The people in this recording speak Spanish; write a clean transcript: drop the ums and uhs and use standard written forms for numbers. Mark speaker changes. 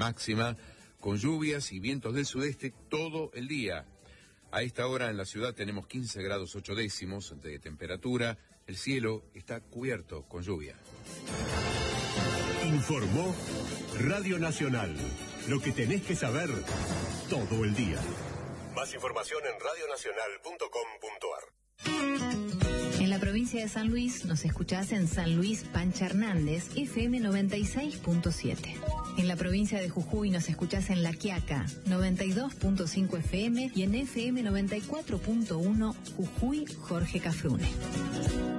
Speaker 1: máxima, con lluvias y vientos del sudeste todo el día. A esta hora en la ciudad tenemos 15 grados 8 décimos de temperatura. El cielo está cubierto con lluvia.
Speaker 2: Informó Radio Nacional. Lo que tenés que saber todo el día. Más información en radionacional.com.ar.
Speaker 3: En la provincia de San Luis nos escuchás en San Luis Pancha Hernández, FM 96.7. En la provincia de Jujuy nos escuchás en La Quiaca, 92.5 FM y en FM 94.1 Jujuy Jorge Cafrune.